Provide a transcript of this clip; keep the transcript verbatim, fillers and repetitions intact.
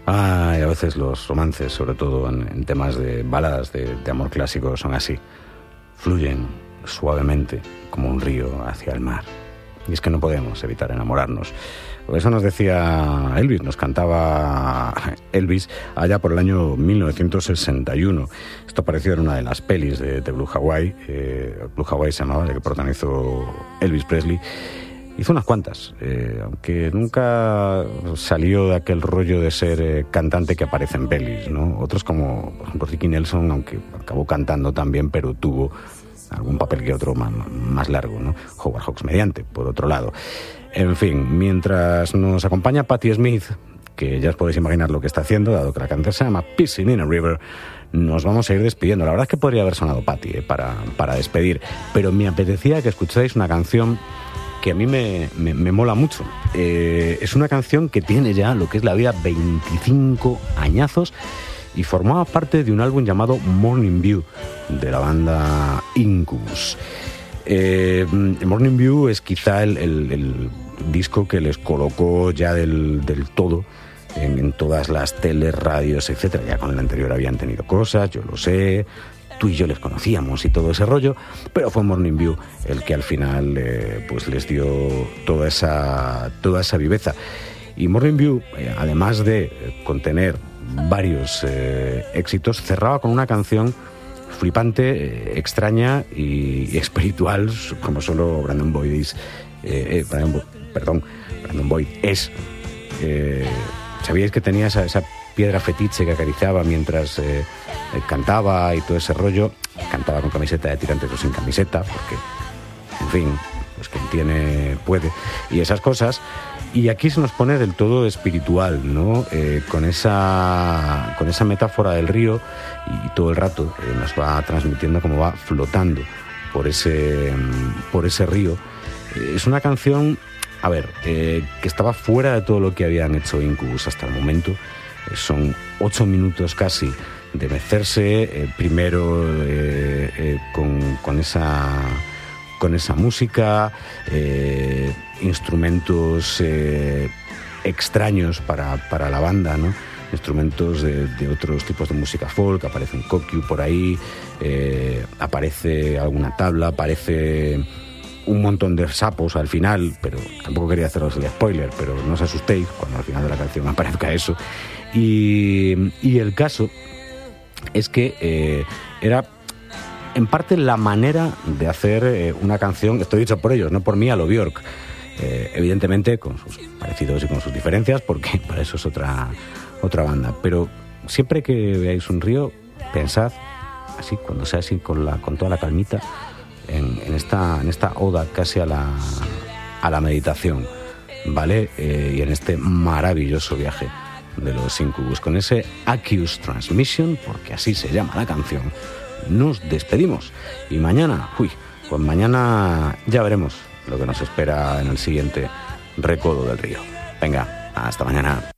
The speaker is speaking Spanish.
Ay, a veces los romances, sobre todo en, en temas de baladas de, de amor clásico, son así. Fluyen suavemente como un río hacia el mar. Y es que no podemos evitar enamorarnos. Por eso nos decía Elvis, nos cantaba Elvis allá por el año mil novecientos sesenta y uno. Esto apareció en una de las pelis de, de Blue Hawaii. Eh, Blue Hawaii se llamaba, la que protagonizó Elvis Presley. Hizo unas cuantas, eh, aunque nunca salió de aquel rollo de ser eh, cantante que aparece en pelis, ¿no? Otros como, por ejemplo, Ricky Nelson, aunque acabó cantando también, pero tuvo algún papel que otro más, más largo, ¿no? Howard Hawks mediante, por otro lado. En fin, mientras nos acompaña Patti Smith, que ya os podéis imaginar lo que está haciendo, dado que la canción se llama Pissing in a River, nos vamos a ir despidiendo. La verdad es que podría haber sonado Patti eh, para, para despedir, pero me apetecía que escucháis una canción que a mí me, me, me mola mucho. Eh, es una canción que tiene ya lo que es la vida veinticinco añazos y formaba parte de un álbum llamado Morning View de la banda Incubus. Eh, Morning View es quizá el, el, el disco que les colocó ya del, del todo en, en todas las teles, radios, etcétera. Ya con el anterior habían tenido cosas, yo lo sé, tú y yo les conocíamos y todo ese rollo, pero fue Morning View el que al final eh, pues les dio toda esa, toda esa viveza. Y Morning View, eh, además de contener varios eh, éxitos, cerraba con una canción flipante, eh, extraña y, y espiritual, como solo Brandon Boyd es. Eh, eh, Brandon Bo- perdón, Brandon Boyd es. Eh, ¿Sabíais que tenía esa, esa piedra fetiche que acariciaba mientras eh, eh, cantaba y todo ese rollo? Cantaba con camiseta de tirantes o sin camiseta, porque, en fin, pues quien tiene puede. Y esas cosas. Y aquí se nos pone del todo espiritual, ¿no? Eh, con esa con esa metáfora del río y todo el rato eh, nos va transmitiendo cómo va flotando por ese, por ese río. Eh, es una canción, a ver, eh, que estaba fuera de todo lo que habían hecho Incubus hasta el momento. Eh, son ocho minutos casi de mecerse, eh, primero eh, eh, con, con esa... con esa música, eh, instrumentos eh, extraños para, para la banda, ¿no? Instrumentos de, de otros tipos de música folk, aparece un kokyu por ahí, eh, aparece alguna tabla, aparece un montón de sapos al final, pero tampoco quería haceros el spoiler, pero no os asustéis cuando al final de la canción aparezca eso. Y, y el caso es que eh, era en parte la manera de hacer eh, una canción, esto dicho por ellos, no por mí, a lo Björk, eh, evidentemente con sus parecidos y con sus diferencias, porque para eso es otra, otra banda, pero siempre que veáis un río, pensad, así, cuando sea así, con, la, con toda la calmita, en, en, esta, en esta oda casi a la, a la meditación, ¿vale? Eh, y en este maravilloso viaje de los Incubus, con ese Aqueous Transmission, porque así se llama la canción. Nos despedimos y mañana, uy, pues mañana ya veremos lo que nos espera en el siguiente Recodo del Río. Venga, hasta mañana.